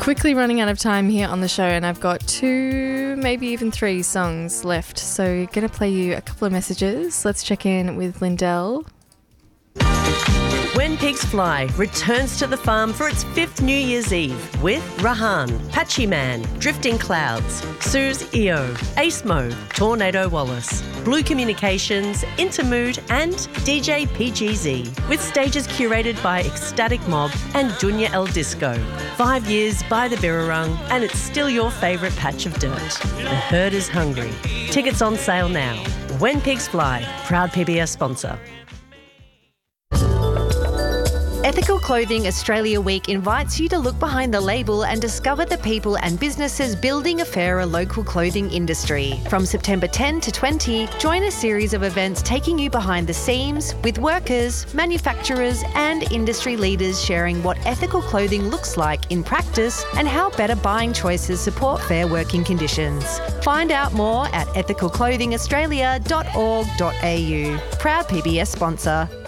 Quickly running out of time here on the show, and I've got 2, maybe even 3 songs left. So going to play you a couple of messages. Let's check in with Lindell. When Pigs Fly returns to the farm for its 5th New Year's Eve with Rahan, Patchy Man, Drifting Clouds, Suze EO, Ace Mo, Tornado Wallace, Blue Communications, Intermood and DJ PGZ, with stages curated by Ecstatic Mob and Dunya El Disco. 5 years by the Birrarung and it's still your favourite patch of dirt. The herd is hungry. Tickets on sale now. When Pigs Fly, proud PBS sponsor. Ethical Clothing Australia Week invites you to look behind the label and discover the people and businesses building a fairer local clothing industry. From September 10 to 20, join a series of events taking you behind the scenes with workers, manufacturers and industry leaders sharing what ethical clothing looks like in practice and how better buying choices support fair working conditions. Find out more at ethicalclothingaustralia.org.au. Proud PBS sponsor.